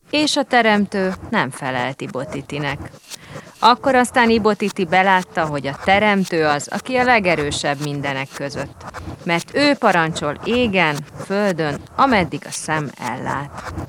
És a teremtő nem felelt Ibotitinek. Akkor aztán Ibotiti belátta, hogy a teremtő az, aki a legerősebb mindenek között, mert ő parancsol égen, földön, ameddig a szem ellát.